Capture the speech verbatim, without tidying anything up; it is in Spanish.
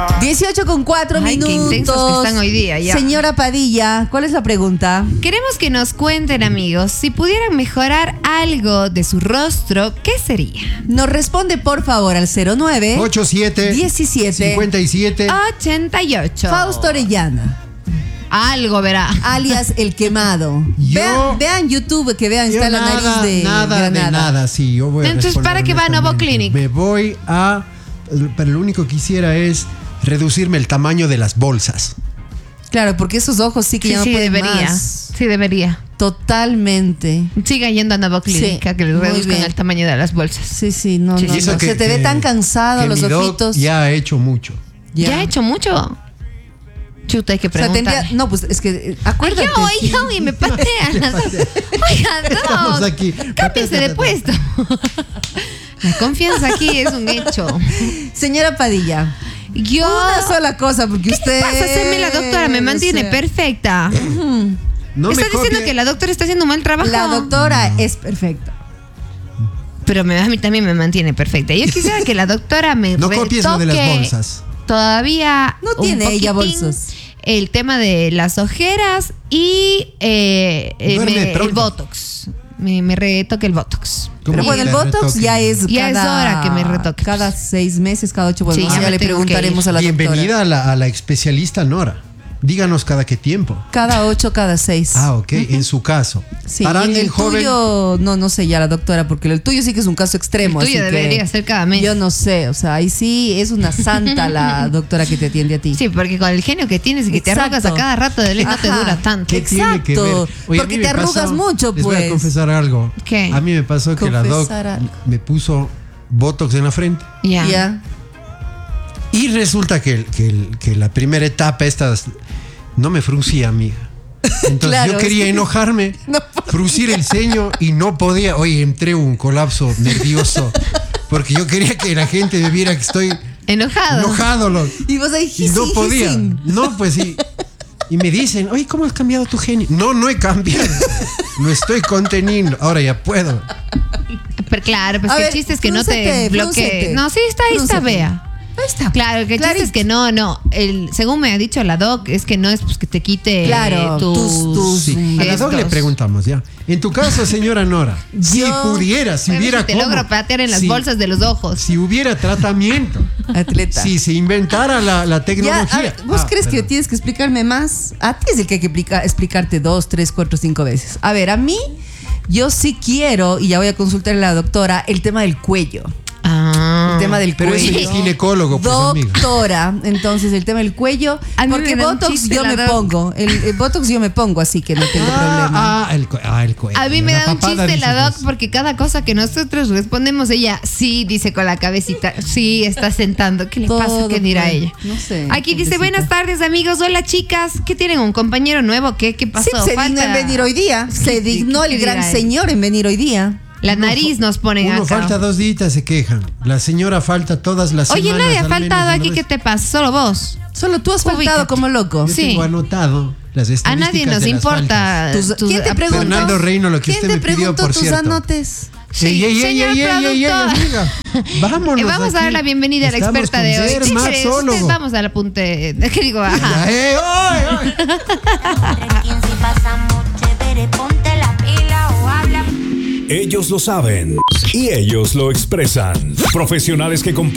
dieciocho con cuatro Ay, minutos. qué intensos que están hoy día, ya. Señora Padilla, ¿cuál es la pregunta? Queremos que nos cuenten, amigos, si pudieran mejorar algo de su rostro, ¿qué sería? Nos responde, por favor, al cero nueve ocho siete diecisiete cincuenta y siete ochenta y ocho. Fausto Orellana, Algo verá. alias El Quemado. Yo- Vean, vean YouTube, que vean, Yo está la nada, nariz de nada Granada. de nada, sí, yo voy a Entonces, responder ¿para qué va a Novo honestamente. Clinic? Me voy a, pero lo único que quisiera es reducirme el tamaño de las bolsas. Claro, porque esos ojos sí que Sí, ya no sí, pueden debería. más. Sí, debería. Totalmente. Siga yendo a Novo Clinic, Sí, a que le muy reduzcan bien. el tamaño de las bolsas. Sí, sí, no, Sí. no, Y eso no. que- Se te ve que- tan cansado que los mi doc ojitos. ya ha hecho mucho. ¿Ya, ha hecho mucho? Chuta, hay que O sea, preguntar. tendría, no, pues es que eh, acuérdate. Ay, yo, sí. yo, y me patean. Oigan, Estamos no. aquí. Cámbiese de puesto. La confianza aquí es un hecho. Señora Padilla, Yo. una sola cosa, porque ¿Qué usted. le pasa? Hacerme la doctora me mantiene o sea, perfecta. No me Está diciendo copie. que la doctora está haciendo un mal trabajo. La doctora es perfecta. Pero me- a mí también me mantiene perfecta. Yo quisiera que la doctora me No copies lo de las retoque bolsas. Todavía No un tiene ella poquitín bolsos. El tema de las ojeras y eh, eh, Duerme me- el pronto. botox. Me, me retoque el botox. ¿Cómo Pero que bueno, el le Botox retoque? ya es Ya es cada, hora que me retoque. cada seis meses, cada ocho. Bueno, Sí, no sé, ya ya me le tengo que preguntaremos ir. a la doctora. Bienvenida a la, a la especialista Nora. Díganos cada qué tiempo. Cada ocho, cada seis. Ah, ok, en su caso. Sí, Para y en alguien el joven, tuyo, no, no sé ya la doctora, porque el tuyo sí que es un caso extremo. El tuyo así que debería ser cada mes. Yo no sé, o sea, ahí sí es una santa la doctora que te atiende a ti. Sí, porque con el genio que tienes y que te Exacto. arrugas a cada rato de ley no te Ajá. dura tanto. ¿qué tiene que Exacto, ver? Oye, a porque mí te me arrugas pasó- mucho, Les voy pues. a confesar algo. ¿Qué? A mí me pasó que la doc Confesar algo. me puso Botox en la frente. Ya. Ya. Y resulta que, el- que, el- que la primera etapa estas no me fruncía, amiga. Entonces Claro, yo quería es que- enojarme, No fruncir el ceño y no podía. Oye, entré un colapso nervioso porque yo quería que la gente me viera que estoy Enojado. enojado. Lo, Y vos ahí, y no jiji, podía. jiji. No, pues sí. Y me dicen, oye, ¿cómo has cambiado tu genio? No, no he cambiado. No estoy conteniendo. Ahora ya puedo. Pero claro, pues A que ver, el chiste es que no te frúncete, bloquee. frúncete. No, sí, está ahí, está, Frúncete. vea. Ahí está. Claro, que el chiste Clarito. es que no, no. El, según me ha dicho la doc, es que no es pues, que te quite Claro, tus, tus- tus- Sí. A la doc le gestos. preguntamos ya. En tu caso, señora Nora, si Yo- pudiera, si A ver hubiera si te cómo, logro patear en las si- bolsas de los ojos. Si hubiera tratamiento, Atleta. si se inventara la, la Ya, tecnología. a ver, ¿vos Ah, crees que perdón. tienes que explicarme más? A ti es el que hay que explica- explicarte dos, tres, cuatro, cinco veces. A ver, a mí, yo sí quiero, y ya voy a consultar a la doctora, el tema del cuello. Ah. El tema del Pero eso cuello. es ginecólogo, pues, amiga. Doctora, entonces el tema del cuello. A mí Porque me da un Botox chiste yo la me doc. pongo. El, el Botox yo me pongo, así que no tengo problema. Ah, ah, el, cue- ah, el cuello. A mí me La da un papada, chiste la dices doc vos. porque cada cosa que nosotros respondemos, ella sí dice con la cabecita, sí está sentando. ¿Qué le pasa? Todo, ¿Qué dirá pues, ella? no sé, Aquí dice, pobrecita. buenas tardes amigos, hola chicas. ¿Qué tienen? ¿Un compañero nuevo? ¿Qué, qué pasó? Sí, se dignó Falta- en venir hoy día. Se ¿Qué- dignó qué- el qué gran dirá él? señor en venir hoy día. La nariz nos ponen Uno acá. falta dos días, se quejan. La señora falta todas las Oye, semanas. nadie ha al menos faltado una aquí. vez. ¿Qué te pasa? Solo vos. Solo tú has faltado Ubícate. como loco. Yo Sí. tengo anotado las A estadísticas nadie nos de las importa. faltas. Tus- tus- ¿Quién te a- preguntó? Fernando Reino, lo que ¿Quién usted te me pidió, preguntó por tus cierto. anotes? Sí, Ey, ey, ey, señor ey, ey, ey, ey, productor. amiga. Vámonos. Eh, vamos a dar aquí. la bienvenida a la Estamos experta con de hoy. ser Chévere, ustedes vamos al apunte. ¿Qué digo? Ajá. Eh, oy, oy. Quien si pasamos chévere, ponte la pila o habla. Ellos lo saben y ellos lo expresan. Profesionales que comparten